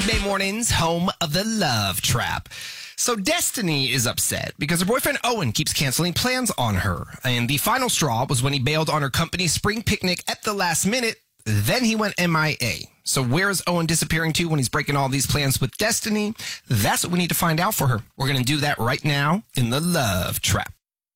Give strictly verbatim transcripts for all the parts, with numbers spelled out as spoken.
Weekday mornings, home of the Love Trap. So Destiny is upset because her boyfriend Owen keeps canceling plans on her. And the final straw was when he bailed on her company's spring picnic at the last minute. Then he went M I A. So where is Owen disappearing to when he's breaking all these plans with Destiny? That's what we need to find out for her. We're going to do that right now in the Love Trap.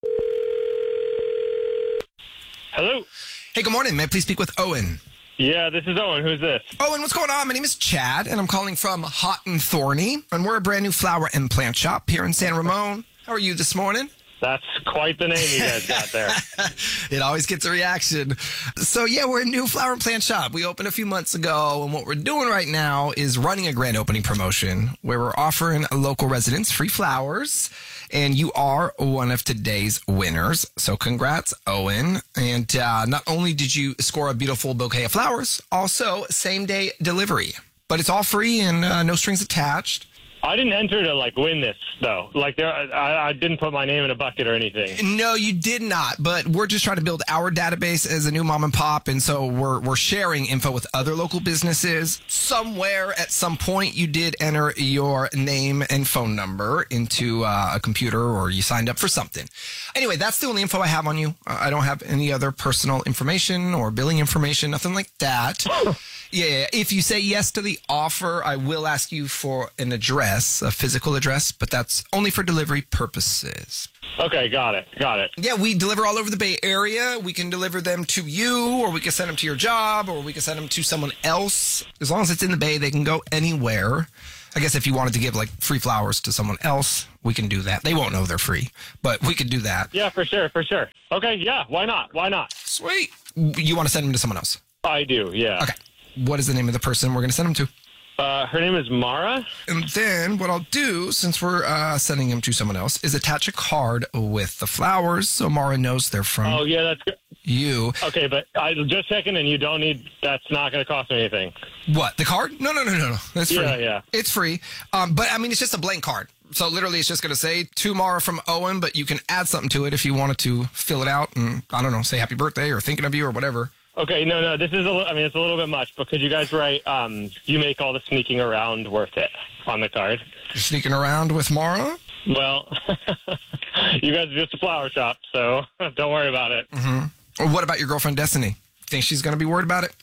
Hello. Hey, good morning. May I please speak with Owen? Yeah, this is Owen. Who's this? Owen, what's going on? My name is Chad, and I'm calling from Hot and Thorny, and we're a brand new flower and plant shop here in San Ramon. How are you this morning? That's quite the name you guys got there. It always gets a reaction. So, yeah, we're a new flower and plant shop. We opened a few months ago, and what we're doing right now is running a grand opening promotion where we're offering local residents free flowers, and you are one of today's winners. So congrats, Owen. And uh, not only did you score a beautiful bouquet of flowers, also same-day delivery. But it's all free and uh, no strings attached. I didn't enter to, like, win this, though. Like, there, I, I didn't put my name in a bucket or anything. No, you did not. But we're just trying to build our database as a new mom and pop. And so we're we're sharing info with other local businesses. Somewhere at some point, you did enter your name and phone number into uh, a computer, or you signed up for something. Anyway, that's the only info I have on you. Uh, I don't have any other personal information or billing information, nothing like that. Yeah, if you say yes to the offer, I will ask you for an address, a physical address, but that's only for delivery purposes. Okay, got it, got it. Yeah, we deliver all over the Bay Area. We can deliver them to you, or we can send them to your job, or we can send them to someone else. As long as it's in the Bay, they can go anywhere. I guess if you wanted to give, like, free flowers to someone else, we can do that. They won't know they're free, but we could do that. Yeah, for sure, for sure. Okay, yeah, why not? Why not? Sweet. You want to send them to someone else? I do, yeah. Okay. What is the name of the person we're going to send them to? Uh, her name is Mara. And then what I'll do, since we're uh, sending them to someone else, is attach a card with the flowers so Mara knows they're from Oh, yeah, that's good. you. Okay, but I, just a second, and you don't need, that's not going to cost me anything. What, the card? No, no, no, no, no. It's free. Yeah, yeah. It's free. Um, but, I mean, it's just a blank card. So literally it's just going to say to Mara from Owen, but you can add something to it if you wanted to fill it out and, I don't know, say happy birthday or thinking of you or whatever. Okay, no, no, this is a, I mean, it's a little bit much, but could you guys write, um, you make all the sneaking around worth it on the card? You're sneaking around with Mara? Well, you guys are just a flower shop, so don't worry about it. Mm-hmm. Or what about your girlfriend, Destiny? Think she's going to be worried about it?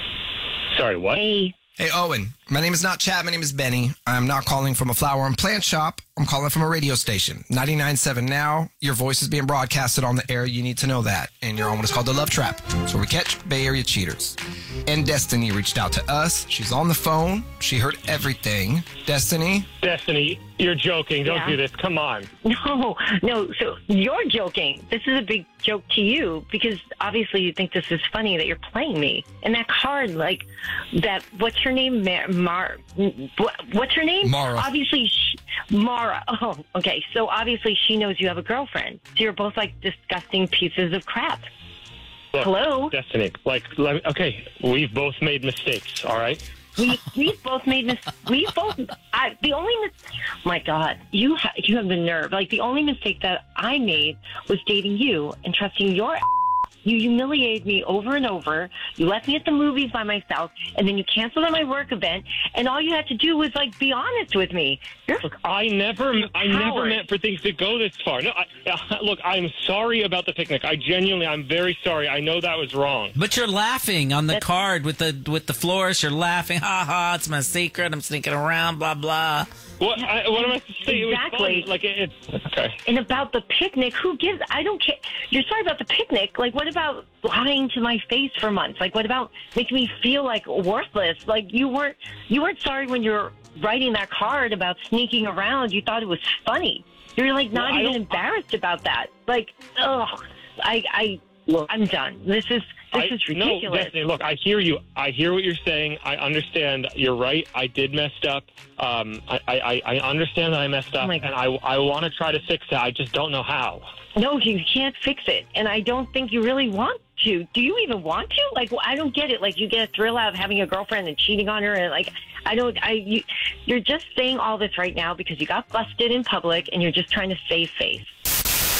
Sorry, what? Hey. Hey, Owen. My name is not Chad. My name is Benny. I'm not calling from a flower and plant shop. I'm calling from a radio station. ninety-nine point seven now. Your voice is being broadcasted on the air. You need to know that. And you're on what is called the Love Trap. It's where we catch Bay Area cheaters. And Destiny reached out to us. She's on the phone. She heard everything. Destiny? Destiny, you're joking. Don't Yeah. do this. Come on. No, no. So you're joking. This is a big joke to you because obviously you think this is funny that you're playing me. And that card, like that. What's her name? Mar. Mar what, what's her name? Mara. Obviously, she, Mara. Oh, okay. So obviously she knows you have a girlfriend. So you're both like disgusting pieces of crap. Look, Hello. Destiny, like, let me, okay, we've both made mistakes, all right? We we've both made mis- we both I, the only mis- my God, you ha- you have the nerve. Like the only mistake that I made was dating you and trusting your. You humiliated me over and over. You left me at the movies by myself, and then you canceled on my work event. And all you had to do was like be honest with me. You're Look, I never, I never coward. meant for things to go this far. No, I, uh, look, I'm sorry about the picnic. I genuinely, I'm very sorry. I know that was wrong. But you're laughing on the That's- card with the with the florist. You're laughing, ha ha! It's my secret. I'm sneaking around, blah blah. What? I, what am I supposed to say? Exactly. It was fun. Like it, it's okay. And about the picnic, who gives? I don't care. You're sorry about the picnic. Like, what about lying to my face for months? Like, what about making me feel like worthless? Like, you weren't you weren't sorry when you were writing that card about sneaking around. You thought it was funny. You're like not Well, I even don't- embarrassed about that. Like, ugh. I I Look, I'm done. This is this I, is no, ridiculous. Destiny, look, I hear you. I hear what you're saying. I understand. You're right. I did messed up. Um, I, I, I understand that I messed up, Oh my and God. I, I want to try to fix it. I just don't know how. No, you can't fix it, and I don't think you really want to. Do you even want to? Like, well, I don't get it. Like, you get a thrill out of having a girlfriend and cheating on her, and like, I don't. I you, you're just saying all this right now because you got busted in public, and you're just trying to save face.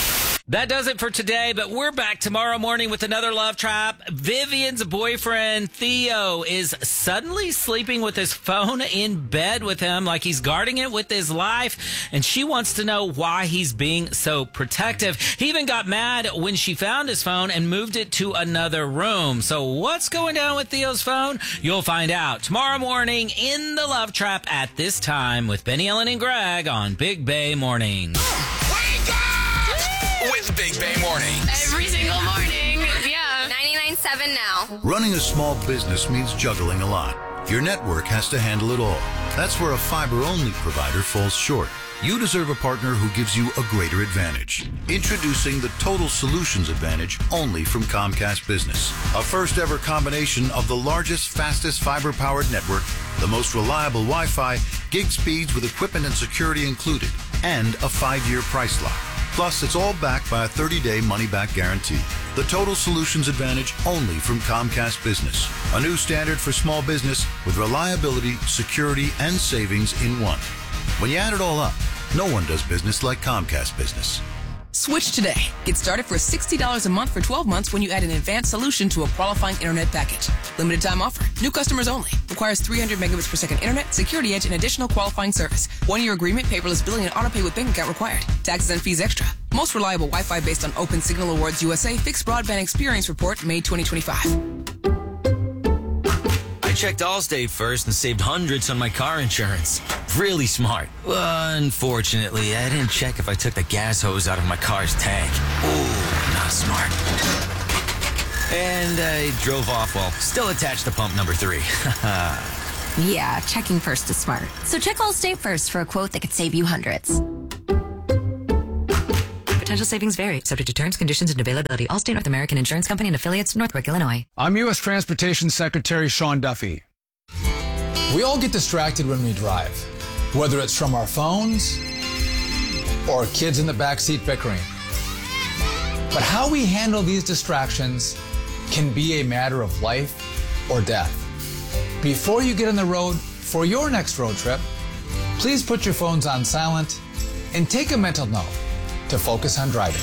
That does it for today, but we're back tomorrow morning with another Love Trap. Vivian's boyfriend, Theo, is suddenly sleeping with his phone in bed with him like he's guarding it with his life, and she wants to know why he's being so protective. He even got mad when she found his phone and moved it to another room. So what's going down with Theo's phone? You'll find out tomorrow morning in the Love Trap at this time with Benny, Ellen, and Greg on Big Bay Mornings. With Big Bay Mornings. Every single morning. Yeah. ninety-nine point seven now. Running a small business means juggling a lot. Your network has to handle it all. That's where a fiber-only provider falls short. You deserve a partner who gives you a greater advantage. Introducing the Total Solutions Advantage only from Comcast Business. A first-ever combination of the largest, fastest fiber-powered network, the most reliable Wi-Fi, gig speeds with equipment and security included, and a five-year price lock. Plus, it's all backed by a thirty-day money-back guarantee. The Total Solutions Advantage only from Comcast Business. A new standard for small business with reliability, security, and savings in one. When you add it all up, no one does business like Comcast Business. Switch today. Get started for sixty dollars a month for twelve months when you add an advanced solution to a qualifying internet package. Limited time offer. New customers only. Requires three hundred megabits per second internet, security edge, and additional qualifying service. One-year agreement, paperless billing, and autopay with bank account required. Taxes and fees extra. Most reliable Wi-Fi based on Open Signal Awards U S A Fixed Broadband Experience Report, May twenty twenty-five. I checked Allstate first and saved hundreds on my car insurance. Really smart. Unfortunately, I didn't check if I took the gas hose out of my car's tank. Ooh, not smart. And I drove off while still attached to pump number three. Yeah, checking first is smart. So check Allstate first for a quote that could save you hundreds. Potential savings vary, subject to terms, conditions, and availability. Allstate North American Insurance Company and affiliates, Northbrook, Illinois. I'm U S Transportation Secretary Sean Duffy. We all get distracted when we drive, whether it's from our phones or kids in the backseat bickering. But how we handle these distractions can be a matter of life or death. Before you get on the road for your next road trip, please put your phones on silent and take a mental note to focus on driving.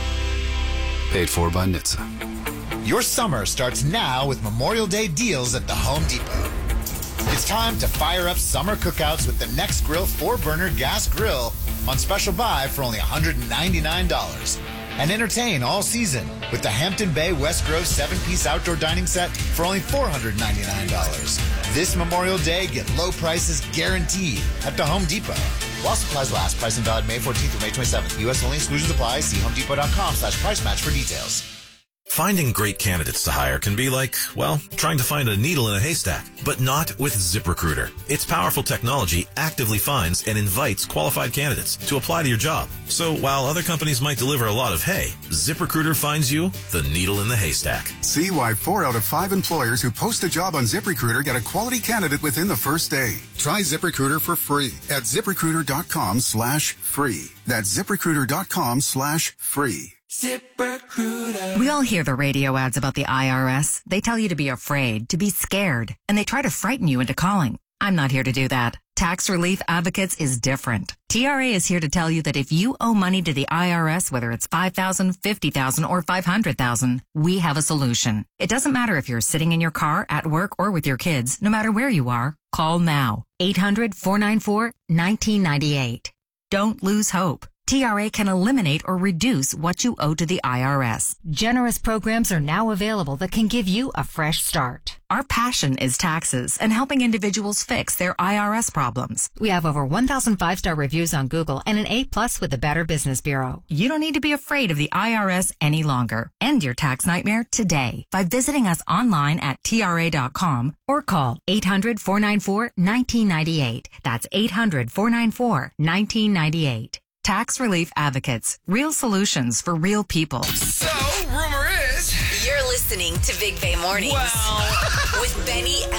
Paid for by N H T S A. Your summer starts now with Memorial Day deals at the Home Depot. It's time to fire up summer cookouts with the Next Grill four burner gas grill on special buy for only one hundred ninety-nine dollars. And entertain all season with the Hampton Bay West Grove seven piece outdoor dining set for only four hundred ninety-nine dollars. This Memorial Day, get low prices guaranteed at the Home Depot. While supplies last, pricing valid May fourteenth through May twenty-seventh. U S only, exclusions apply. See homedepot.com slash price match for details. Finding great candidates to hire can be like, well, trying to find a needle in a haystack, but not with ZipRecruiter. Its powerful technology actively finds and invites qualified candidates to apply to your job. So while other companies might deliver a lot of hay, ZipRecruiter finds you the needle in the haystack. See why four out of five employers who post a job on ZipRecruiter get a quality candidate within the first day. Try ZipRecruiter for free at ZipRecruiter.com slash free. That's ZipRecruiter.com slash free. ZipRecruiter. We all hear the radio ads about the I R S. They tell you to be afraid, to be scared, and they try to frighten you into calling. I'm not here to do that. Tax Relief Advocates is different. T R A is here to tell you that if you owe money to the I R S, whether it's five thousand dollars, fifty thousand dollars, or five hundred thousand dollars, we have a solution. It doesn't matter if you're sitting in your car, at work, or with your kids. No matter where you are, call now. eight hundred, four nine four, one nine nine eight. Don't lose hope. T R A can eliminate or reduce what you owe to the I R S. Generous programs are now available that can give you a fresh start. Our passion is taxes and helping individuals fix their I R S problems. We have over one thousand five-star reviews on Google and an A plus with the Better Business Bureau. You don't need to be afraid of the I R S any longer. End your tax nightmare today by visiting us online at T R A dot com or call eight hundred, four nine four, one nine nine eight. That's eight hundred, four nine four, one nine nine eight. Tax Relief Advocates. Real solutions for real people. So, rumor is... You're listening to Big Bay Mornings. Well... with Benny,